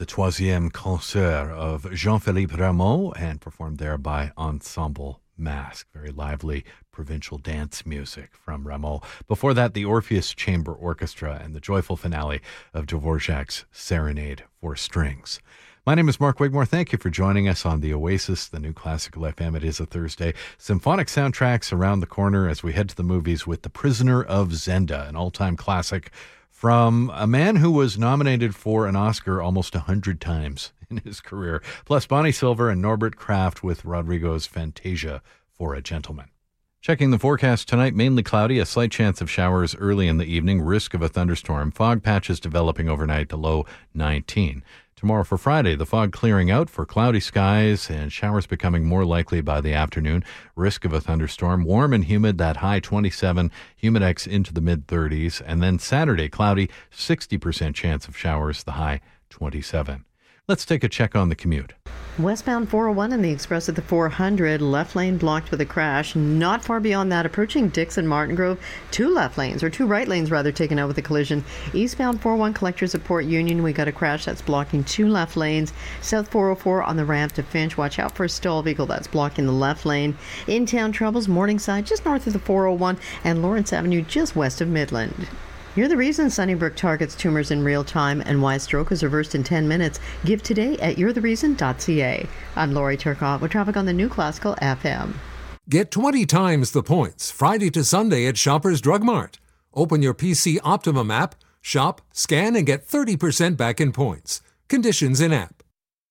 the Troisième Concert of Jean-Philippe Rameau, and performed there by Ensemble Masque. Very lively provincial dance music from Rameau. Before that, the Orpheus Chamber Orchestra and the joyful finale of Dvorak's Serenade for Strings. My name is Mark Wigmore. Thank you for joining us on the Oasis, the new Classical FM. It is a Thursday. Symphonic soundtracks around the corner as we head to the movies with The Prisoner of Zenda, an all-time classic from a man who was nominated for an Oscar almost 100 times in his career. Plus Bonnie Silver and Norbert Kraft with Rodrigo's Fantasia for a Gentleman. Checking the forecast tonight, mainly cloudy, a slight chance of showers early in the evening, risk of a thunderstorm. Fog patches developing overnight to low 19. Tomorrow for Friday, the fog clearing out for cloudy skies and showers becoming more likely by the afternoon. Risk of a thunderstorm. Warm and humid, that high 27, humidex into the mid-30s. And then Saturday, cloudy, 60% chance of showers, the high 27. Let's take a check on the commute. Westbound 401 and the express at the 400, left lane blocked with a crash. Not far beyond that, approaching Dixon Martin Grove, two right lanes taken out with a collision. Eastbound 401 collectors at Port Union, we got a crash that's blocking two left lanes. South 404 on the ramp to Finch, watch out for a stall vehicle that's blocking the left lane. In-town troubles, Morningside just north of the 401 and Lawrence Avenue just west of Midland. You're the reason Sunnybrook targets tumors in real time and why stroke is reversed in 10 minutes. Give today at you'rethereason.ca. I'm Lori Turcotte with traffic on the new Classical FM. Get 20 times the points Friday to Sunday at Shoppers Drug Mart. Open your PC Optimum app, shop, scan, and get 30% back in points. Conditions in app.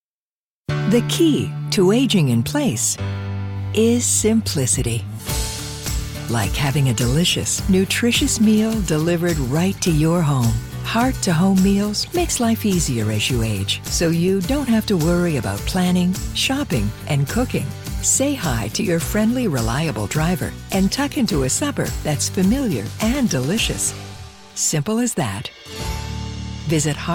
The key to aging in place is simplicity. Like having a delicious, nutritious meal delivered right to your home. Heart-to-home meals makes life easier as you age, so you don't have to worry about planning, shopping, and cooking. Say hi to your friendly, reliable driver and tuck into a supper that's familiar and delicious. Simple as that. Visit